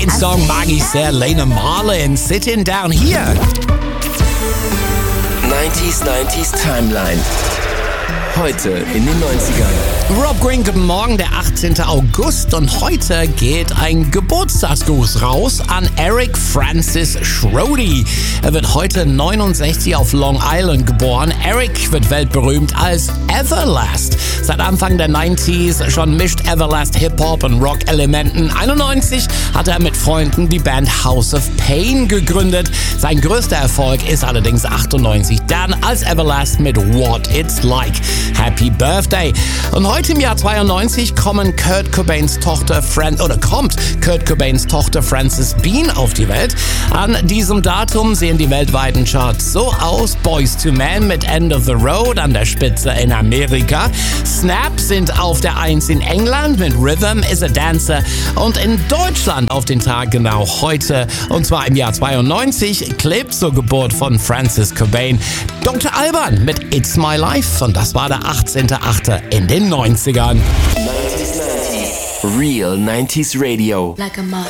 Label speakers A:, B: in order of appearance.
A: Den Song mag ich sehr, Lena Marlin, Sitting Down Here.
B: 90s Timeline. Heute in den 90ern.
A: Rob Green, guten Morgen, der 18. August und heute geht ein Geburtstagsgruß raus an Eric Francis Schrody. Er wird heute 69 auf Long Island geboren. Eric wird weltberühmt als Everlast. Seit Anfang der 90s schon mischt Everlast Hip-Hop und Rock-Elementen. 91 hat er mit Freunden die Band House of Pain gegründet. Sein größter Erfolg ist allerdings 98 dann als Everlast mit What It's Like. Happy Birthday! Und heute im Jahr 92 kommt Kurt Cobains Tochter Frances Bean auf die Welt. An diesem Datum sehen die weltweiten Charts so aus. Boyz II Men mit End of the Road an der Spitze in Amerika. Snap sind auf der 1 in England mit Rhythm is a Dancer. Und in Deutschland auf den Tag genau heute, und zwar im Jahr 92, Clip zur Geburt von Francis Cobain. Dr. Alban mit It's My Life. Und das war der 18.8. in den 90ern.
B: 90s. Real 90s Radio.
C: Like a moth